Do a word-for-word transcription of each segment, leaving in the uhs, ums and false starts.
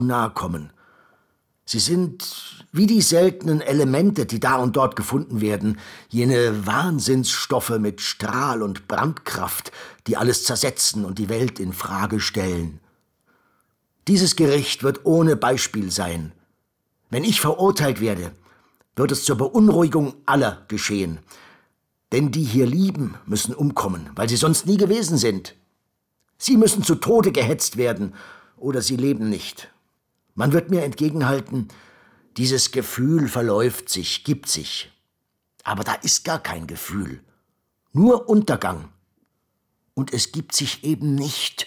nahe kommen. Sie sind wie die seltenen Elemente, die da und dort gefunden werden, jene Wahnsinnsstoffe mit Strahl- und Brandkraft, die alles zersetzen und die Welt in Frage stellen. Dieses Gericht wird ohne Beispiel sein. Wenn ich verurteilt werde, wird es zur Beunruhigung aller geschehen. Denn die hier lieben, müssen umkommen, weil sie sonst nie gewesen sind. Sie müssen zu Tode gehetzt werden, oder sie leben nicht. Man wird mir entgegenhalten, dieses Gefühl verläuft sich, gibt sich. Aber da ist gar kein Gefühl, nur Untergang. Und es gibt sich eben nicht.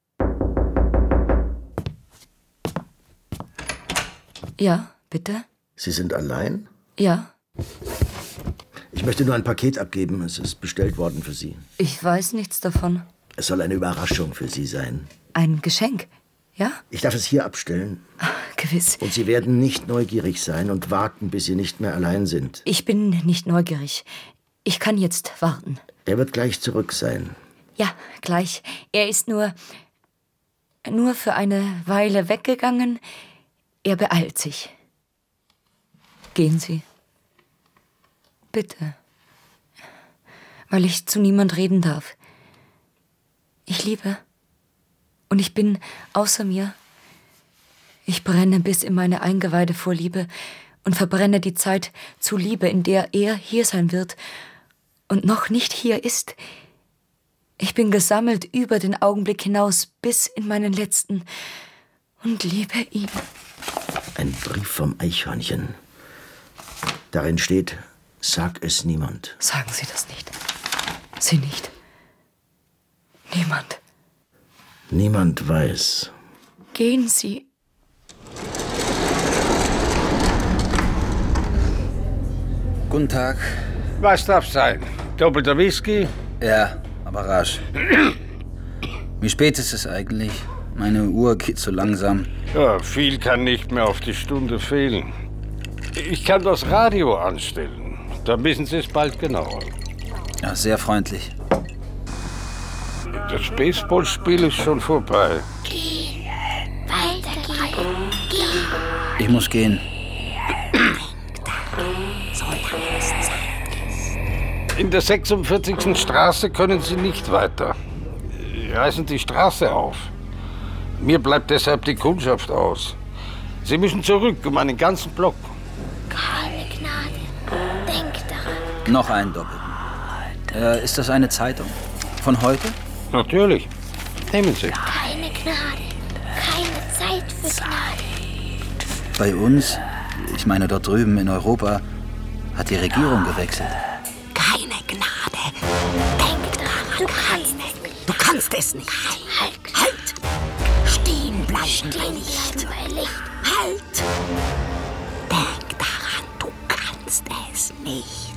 Ja, bitte? Sie sind allein? Ja. Ich möchte nur ein Paket abgeben. Es ist bestellt worden für Sie. Ich weiß nichts davon. Es soll eine Überraschung für Sie sein. Ein Geschenk, ja? Ich darf es hier abstellen. Ach, gewiss. Und Sie werden nicht neugierig sein und warten, bis Sie nicht mehr allein sind. Ich bin nicht neugierig. Ich kann jetzt warten. Er wird gleich zurück sein. Ja, gleich. Er ist nur... nur für eine Weile weggegangen. Er beeilt sich. Gehen Sie. Bitte. Weil ich zu niemand reden darf. Ich liebe. Und ich bin außer mir. Ich brenne bis in meine Eingeweide vor Liebe und verbrenne die Zeit zu Liebe, in der er hier sein wird und noch nicht hier ist. Ich bin gesammelt über den Augenblick hinaus bis in meinen letzten und liebe ihn. Ein Brief vom Eichhörnchen. Darin steht, sag es niemand. Sagen Sie das nicht. Sie nicht. Niemand. Niemand weiß. Gehen Sie. Guten Tag. Was darf's sein? Doppelter Whisky? Ja, aber rasch. Wie spät ist es eigentlich? Meine Uhr geht so langsam. Ja, viel kann nicht mehr auf die Stunde fehlen. Ich kann das Radio anstellen. Dann wissen Sie es bald genauer. Ja, sehr freundlich. Das Baseballspiel ist schon vorbei. Gehen. Weitergehen. Gehen. Ich muss gehen. In der sechsundvierzigsten Straße können Sie nicht weiter. Reißen die Straße auf. Mir bleibt deshalb die Kundschaft aus. Sie müssen zurück um einen ganzen Block. Keine Gnade. Denk daran. Noch einen doppelten. Äh, ist das eine Zeitung? Von heute? Natürlich. Nehmen Sie. Keine Gnade. Keine Zeit für Gnade. Bei uns, ich meine dort drüben in Europa, hat die Regierung gewechselt. Keine Gnade. Denk daran. Du kannst es nicht. Du kannst es nicht. Halt. Halt! Stehen bleiben, Stehen Licht. bleiben bei Licht. Halt! Denk daran, du kannst es nicht.